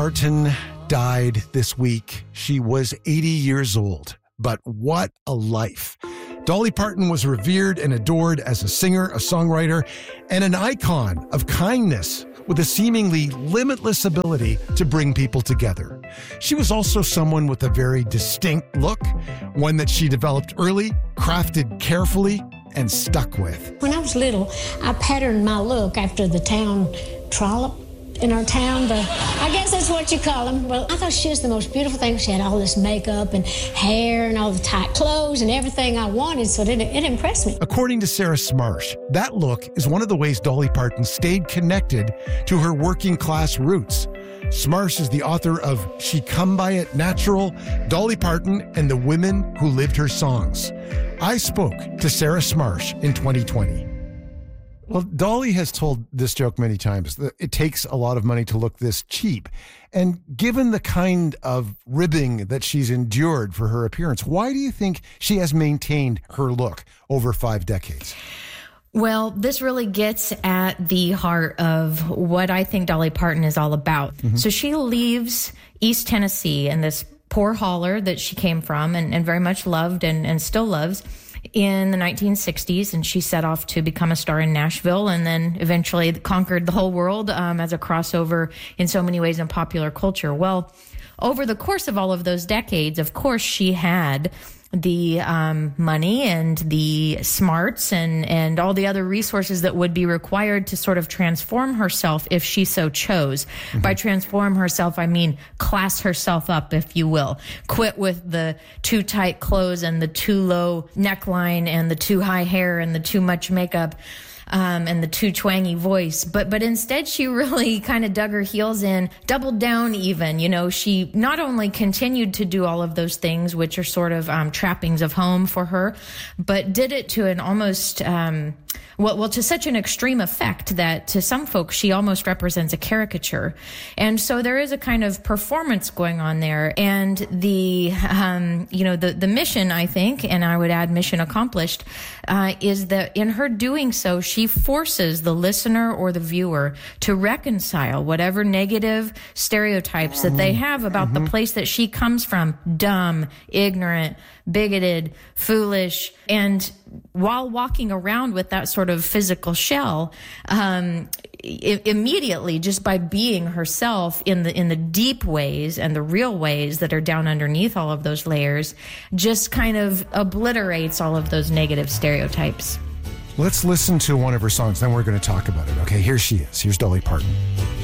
Parton died this week. She was 80 years old, but what a life. Dolly Parton was revered and adored as a singer, a songwriter, and an icon of kindness with a seemingly limitless ability to bring people together. She was also someone with a very distinct look, one that she developed early, crafted carefully, and stuck with. When I was little, I patterned my look after the town trollop in our town. I guess that's what you call them. Well, I thought she was the most beautiful thing. She had all this makeup and hair and all the tight clothes and everything I wanted, so it impressed me. According to Sarah Smarsh, that look is one of the ways Dolly Parton stayed connected to her working class roots. Smarsh is the author of She Come By It Natural, Dolly Parton, and the Women Who Lived Her Songs. I spoke to Sarah Smarsh in 2020. Well, Dolly has told this joke many times that it takes a lot of money to look this cheap. And given the kind of ribbing that she's endured for her appearance, why do you think she has maintained her look over 5 decades? Well, this really gets at the heart of what I think Dolly Parton is all about. Mm-hmm. So she leaves East Tennessee and this poor holler that she came from and very much loved and still loves in the 1960s, and she set off to become a star in Nashville and then eventually conquered the whole world as a crossover in so many ways in popular culture. Well, over the course of all of those decades, of course, she had the money and the smarts and all the other resources that would be required to sort of transform herself if she so chose. Mm-hmm. By transform herself, I mean class herself up, if you will. Quit with the too tight clothes and the too low neckline and the too high hair and the too much makeup. And the too twangy voice. But instead, she really kind of dug her heels in, doubled down even. You know, she not only continued to do all of those things, which are sort of trappings of home for her, but did it to an almost... to such an extreme effect that to some folks, she almost represents a caricature. And so there is a kind of performance going on there. And the mission, I think, and I would add mission accomplished, is that in her doing so, she forces the listener or the viewer to reconcile whatever negative stereotypes that they have about the place that she comes from. Dumb, ignorant, bigoted, foolish, and while walking around with that sort of physical shell, immediately just by being herself in the deep ways and the real ways that are down underneath all of those layers, just kind of obliterates all of those negative stereotypes. Let's listen to one of her songs, then we're going to talk about it. Okay, here she is. Here's Dolly Parton.